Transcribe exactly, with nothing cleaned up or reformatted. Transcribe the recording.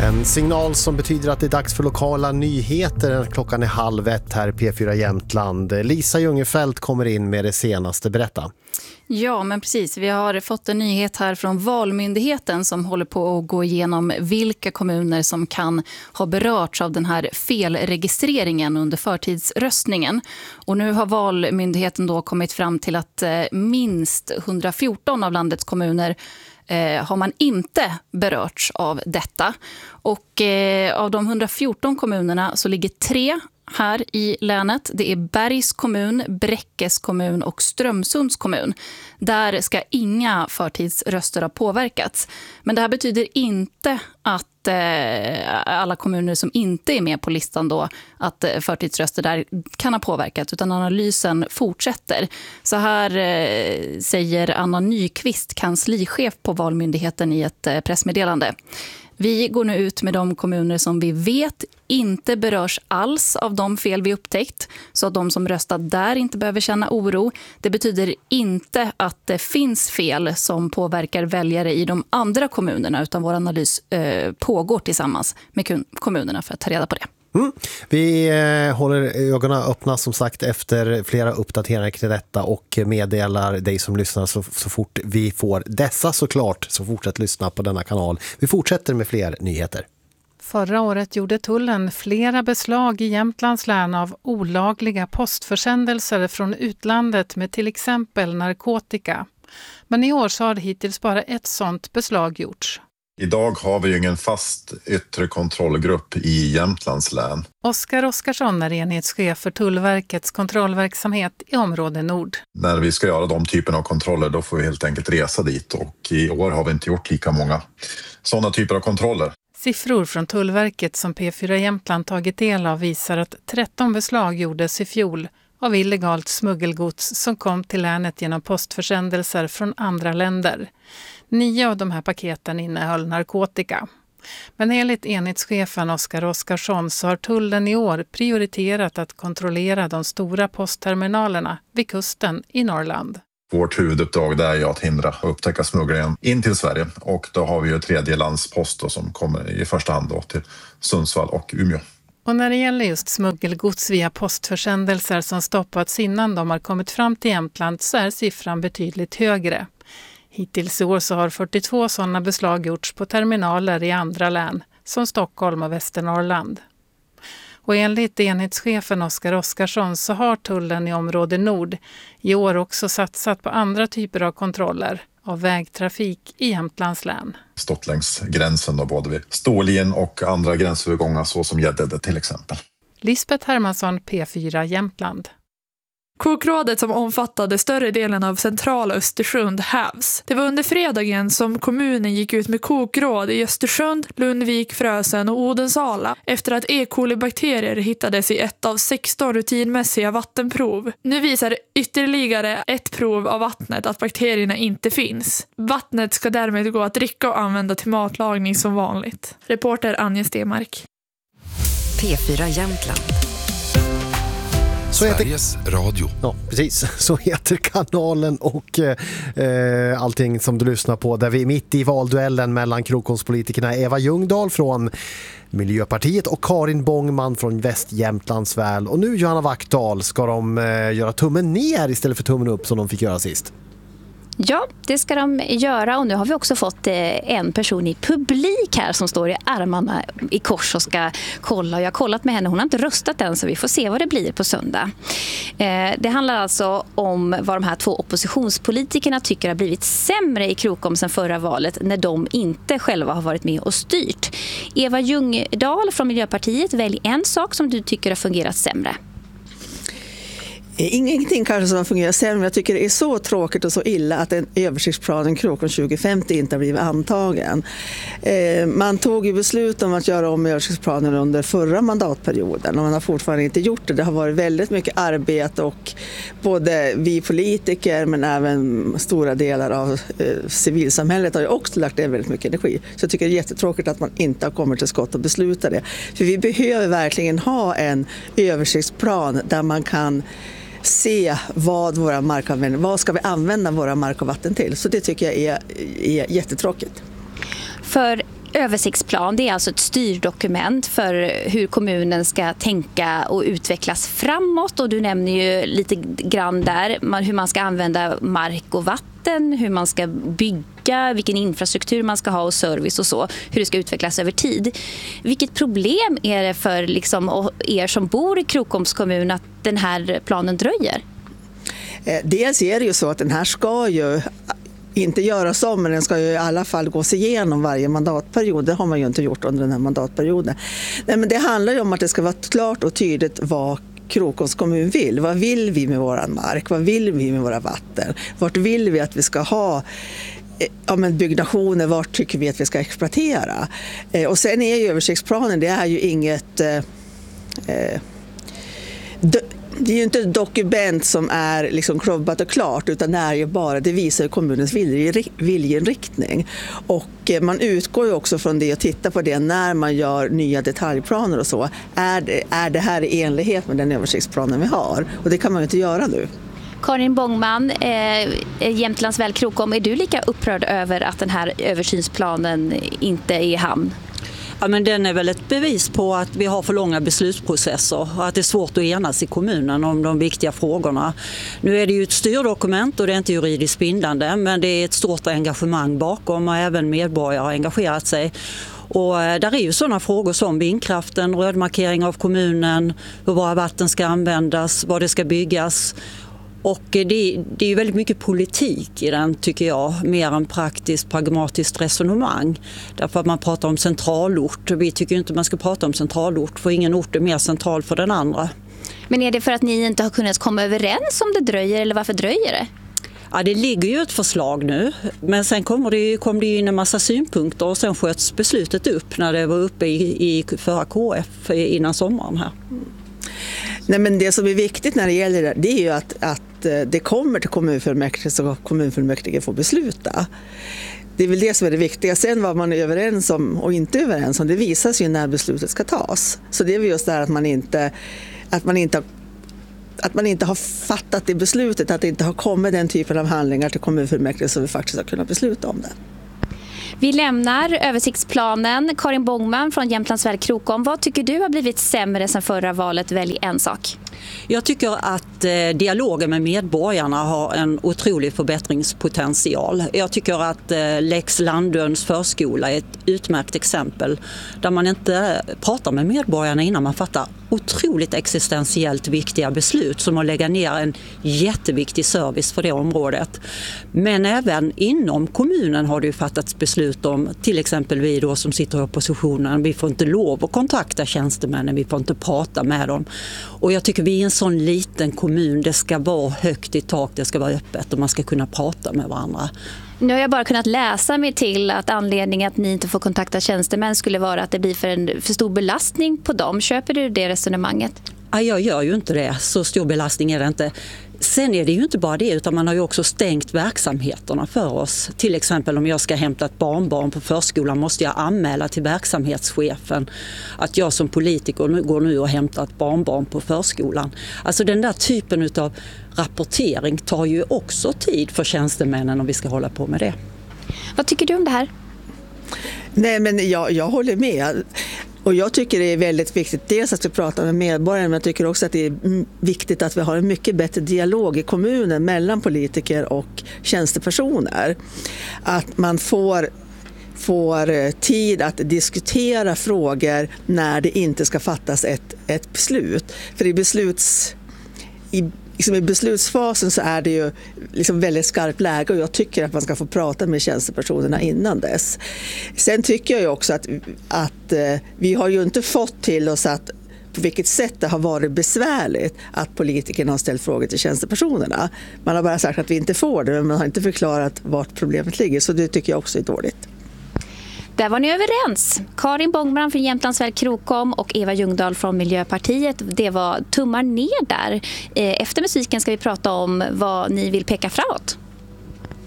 En signal som betyder att det är dags för lokala nyheter. Klockan är halv ett här i P fyra Jämtland. Lisa Ljungefelt kommer in med det senaste. Berätta. Ja, men precis. Vi har fått en nyhet här från Valmyndigheten som håller på att gå igenom vilka kommuner som kan ha berörts av den här felregistreringen under förtidsröstningen. Och nu har Valmyndigheten då kommit fram till att minst hundrafjorton av landets kommuner Eh, har man inte berörts av detta. Och eh, av de hundrafjorton kommunerna så ligger tre här i länet. Det är Bergs kommun, Bräckes kommun och Strömsunds kommun. Där ska inga förtidsröster ha påverkats. Men det här betyder inte att eh, alla kommuner som inte är med på listan då, att eh, förtidsröster där kan ha påverkats, utan analysen fortsätter. Så här eh, säger Anna Nyqvist, kanslichef på Valmyndigheten, i ett eh, pressmeddelande. Vi går nu ut med de kommuner som vi vet inte berörs alls av de fel vi upptäckt, så att de som röstat där inte behöver känna oro. Det betyder inte att det finns fel som påverkar väljare i de andra kommunerna, utan vår analys eh, pågår tillsammans med kommunerna för att ta reda på det. Mm. Vi eh, håller ögonen öppna som sagt efter flera uppdateringar kring detta och meddelar dig som lyssnar så, så fort vi får dessa, såklart. Så fortsätt lyssna på denna kanal. Vi fortsätter med fler nyheter. Förra året gjorde tullen flera beslag i Jämtlands län av olagliga postförsändelser från utlandet med till exempel narkotika. Men i år så har det hittills bara ett sådant beslag gjorts. Idag har vi ju ingen fast yttre kontrollgrupp i Jämtlands län. Oskar Oskarsson är enhetschef för Tullverkets kontrollverksamhet i område Nord. När vi ska göra de typen av kontroller då får vi helt enkelt resa dit, och i år har vi inte gjort lika många sådana typer av kontroller. Siffror från Tullverket som P fyra Jämtland tagit del av visar att tretton beslag gjordes i fjol av illegalt smuggelgods som kom till länet genom postförsändelser från andra länder. Nio av de här paketen innehöll narkotika. Men enligt enhetschefen Oskar Oskarsson så har tullen i år prioriterat att kontrollera de stora postterminalerna vid kusten i Norrland. Vårt huvuduppdrag där är ju att hindra och upptäcka smugglingen in till Sverige, och då har vi ju tredje landspost då, som kommer i första hand då till Sundsvall och Umeå. Och när det gäller just smuggelgods via postförsändelser som stoppats innan de har kommit fram till Jämtland så är siffran betydligt högre. Hittills i år så har fyrtiotvå sådana beslag gjorts på terminaler i andra län, som Stockholm och Västernorrland. Och enligt enhetschefen Oskar Oskarsson så har tullen i område Nord i år också satsat på andra typer av kontroller av vägtrafik i Jämtlands län. Stått längs gränsen då, både vid Storlien och andra gränsövergångar så som Gäddede till exempel. Lisbeth Hermansson, P fyra Jämtland. Kokrådet som omfattade större delen av centrala Östersund hävs. Det var under fredagen som kommunen gick ut med kokråd i Östersund, Lundvik, Frösen och Odensala efter att E. coli-bakterier hittades i ett av sexton rutinmässiga vattenprov. Nu visar ytterligare ett prov av vattnet att bakterierna inte finns. Vattnet ska därmed gå att dricka och använda till matlagning som vanligt. Reporter Anja Stenmark. P fyra Jämtland. Så heter, Sveriges Radio. Ja, precis. Så heter kanalen och eh, allting som du lyssnar på, där vi är mitt i valduellen mellan Krokomspolitikerna Eva Ljungdahl från Miljöpartiet och Karin Bångman från Västjämtlands väl. Och nu, Johanna Wackdahl, ska de eh, göra tummen ner istället för tummen upp som de fick göra sist. Ja, det ska de göra, och nu har vi också fått en person i publik här som står i armarna i kors och ska kolla. Jag har kollat med henne, hon har inte röstat än, så vi får se vad det blir på söndag. Det handlar alltså om vad de här två oppositionspolitikerna tycker har blivit sämre i Krokom sen förra valet när de inte själva har varit med och styrt. Eva Ljungdahl från Miljöpartiet, välj en sak som du tycker har fungerat sämre. Ingenting kanske som fungerar sämre. Jag tycker det är så tråkigt och så illa att en översiktsplan Krokom tjugo femtio inte har blivit antagen. Man tog ju beslut om att göra om översiktsplanen under förra mandatperioden och man har fortfarande inte gjort det. Det har varit väldigt mycket arbete, och både vi politiker men även stora delar av civilsamhället har ju också lagt ner väldigt mycket energi. Så jag tycker det är jättetråkigt att man inte har kommit till skott och beslutat det. För vi behöver verkligen ha en översiktsplan där man kan se vad våra markanvändning, vad ska vi använda våra mark och vatten till. Så det tycker jag är, är jättetråkigt. För Översiktsplan, det är alltså ett styrdokument för hur kommunen ska tänka och utvecklas framåt. Och du nämner ju lite grann där hur man ska använda mark och vatten, hur man ska bygga, vilken infrastruktur man ska ha och service och så, hur det ska utvecklas över tid. Vilket problem är det för liksom, er som bor i Krokoms kommun att den här planen dröjer? Dels är det ju så att den här ska ju inte göras om, men den ska ju i alla fall gås igenom varje mandatperiod. Det har man ju inte gjort under den här mandatperioden. Nej, men det handlar ju om att det ska vara klart och tydligt vad Krokoms kommun vill. Vad vill vi med våran mark? Vad vill vi med våra vatten? Vart vill vi att vi ska ha ja, men byggnationer? Vart tycker vi att vi ska exploatera? Eh, och sen är ju översiktsplanen, det är ju inget... Eh, eh, Det är ju inte ett dokument som är liksom klubbat och klart, utan det är ju bara, det visar kommunens viljeinriktning. Och man utgår ju också från det och tittar på det när man gör nya detaljplaner och så. Är det, är det här i enlighet med den översiktsplanen vi har? Och det kan man ju inte göra nu. Karin Bångman, eh, Jämtlands väl Krokom, är du lika upprörd över att den här översynsplanen inte är i hamn? Ja, men den är väl ett bevis på att vi har för långa beslutsprocesser och att det är svårt att enas i kommunen om de viktiga frågorna. Nu är det ju ett styrdokument och det är inte juridiskt bindande, men det är ett stort engagemang bakom och även medborgare har engagerat sig. Och där är ju sådana frågor som vindkraften, rödmarkering av kommunen, hur våra vatten ska användas, vad det ska byggas. Och det, det är ju väldigt mycket politik i den, tycker jag, mer än praktiskt, pragmatiskt resonemang. Därför att man pratar om centralort. Vi tycker inte man ska prata om centralort, för ingen ort är mer central för den andra. Men är det för att ni inte har kunnat komma överens om det dröjer, eller varför dröjer det? Ja, det ligger ju ett förslag nu, men sen kommer det, kom det in en massa synpunkter och sen sköts beslutet upp när det var uppe i, i förra K F innan sommaren här. Nej, men det som är viktigt när det gäller det, det är ju att, att det kommer till kommunfullmäktige så kommunfullmäktige får besluta. Det är väl det som är det viktiga. Sen vad man är överens om och inte överens om, det visas ju när beslutet ska tas. Så det är väl just det här att man inte, att man inte, att man inte har fattat det beslutet, att det inte har kommit den typen av handlingar till kommunfullmäktige så vi faktiskt har kunnat besluta om det. Vi lämnar översiktsplanen. Karin Bångman från Jämtlands väl Krokom. Vad tycker du har blivit sämre sedan förra valet? Välj en sak. Jag tycker att eh, dialogen med medborgarna har en otrolig förbättringspotential. Jag tycker att eh, Lex Landöns förskola är ett utmärkt exempel där man inte pratar med medborgarna innan man fattar otroligt existentiellt viktiga beslut som att lägga ner en jätteviktig service för det området. Men även inom kommunen har det ju fattats beslut om, till exempel vi då som sitter i oppositionen, vi får inte lov att kontakta tjänstemännen, vi får inte prata med dem. Och jag tycker vi är en sån liten kommun, det ska vara högt i tak, det ska vara öppet och man ska kunna prata med varandra. Nu har jag bara kunnat läsa mig till att anledningen att ni inte får kontakta tjänstemän skulle vara att det blir för, en, för stor belastning på dem. Köper du det resonemanget? Ja, jag gör ju inte det. Så stor belastning är det inte. Sen är det ju inte bara det, utan man har ju också stängt verksamheterna för oss. Till exempel om jag ska hämta ett barnbarn på förskolan måste jag anmäla till verksamhetschefen att jag som politiker nu går nu och hämtar ett barnbarn på förskolan. Alltså den där typen av rapportering tar ju också tid för tjänstemännen om vi ska hålla på med det. Vad tycker du om det här? Nej, men jag, jag håller med. Och jag tycker det är väldigt viktigt dels att vi pratar med medborgarna, men jag tycker också att det är viktigt att vi har en mycket bättre dialog i kommunen mellan politiker och tjänstepersoner. Att man får, får tid att diskutera frågor när det inte ska fattas ett, ett beslut. För i besluts... I, Liksom i beslutsfasen så är det ju liksom väldigt skarpt läge och jag tycker att man ska få prata med tjänstepersonerna innan dess. Sen tycker jag ju också att, att eh, vi har ju inte fått till oss att på vilket sätt det har varit besvärligt att politikerna har ställt frågor till tjänstepersonerna. Man har bara sagt att vi inte får det, men man har inte förklarat vart problemet ligger, så det tycker jag också är dåligt. Där var ni överens. Karin Bångman från Jämtlands väl Krokom och Eva Ljungdahl från Miljöpartiet. Det var tummar ner där. Efter musiken ska vi prata om vad ni vill peka framåt.